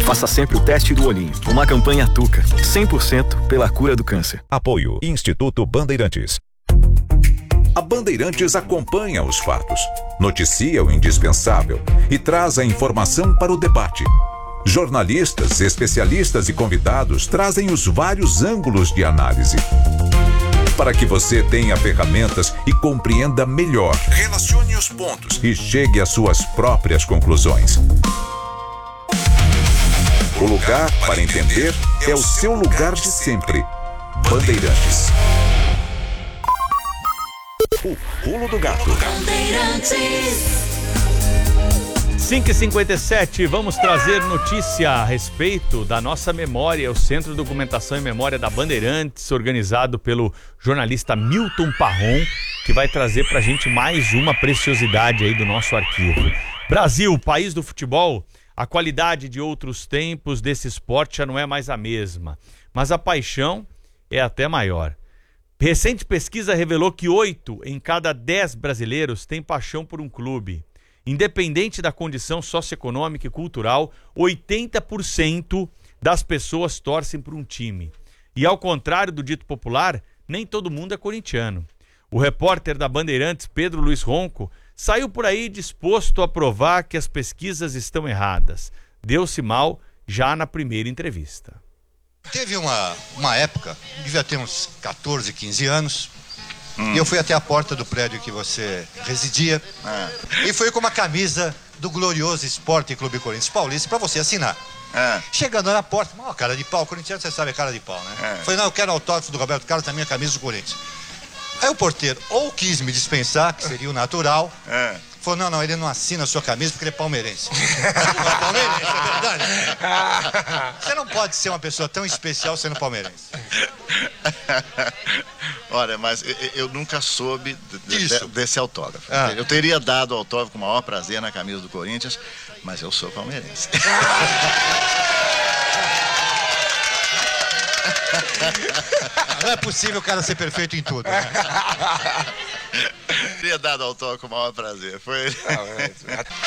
Faça sempre o teste do olhinho. Uma campanha Tuca, 100% pela cura do câncer. Apoio Instituto Bandeirantes. A Bandeirantes acompanha os fatos, noticia o indispensável e traz a informação para o debate. Jornalistas, especialistas e convidados trazem os vários ângulos de análise, para que você tenha ferramentas e compreenda melhor. Relacione os pontos e chegue às suas próprias conclusões. O lugar para entender é o seu lugar de sempre. Bandeirantes. O Pulo do Gato. 5h57, vamos trazer notícia a respeito da nossa memória, o Centro de Documentação e Memória da Bandeirantes, organizado pelo jornalista Milton Parron, que vai trazer pra gente mais uma preciosidade aí do nosso arquivo. Brasil, país do futebol, a qualidade de outros tempos desse esporte já não é mais a mesma, mas a paixão é até maior. Recente pesquisa revelou que 8 em cada 10 brasileiros têm paixão por um clube. Independente da condição socioeconômica e cultural, 80% das pessoas torcem por um time. E ao contrário do dito popular, nem todo mundo é corintiano. O repórter da Bandeirantes, Pedro Luiz Ronco, saiu por aí disposto a provar que as pesquisas estão erradas. Deu-se mal já na primeira entrevista. Teve uma época, devia ter uns 14, 15 anos, e eu fui até a porta do prédio que você residia, e fui com uma camisa do glorioso Esporte Clube Corinthians Paulista para você assinar. Chegando na porta, cara de pau, corintiano, você sabe, é cara de pau, né? Falei, não, eu quero autógrafo do Roberto Carlos na minha camisa do Corinthians. Aí o porteiro ou quis me dispensar, que seria o natural, falou, não, ele não assina a sua camisa porque ele é palmeirense. Palmeirense, é verdade? Você não pode ser uma pessoa tão especial sendo palmeirense. Olha, mas eu nunca soube desse autógrafo. Eu teria dado o autógrafo com o maior prazer na camisa do Corinthians, mas eu sou palmeirense. Não é possível o cara ser perfeito em tudo, né? Teria dado autógrafo com o maior prazer. Foi...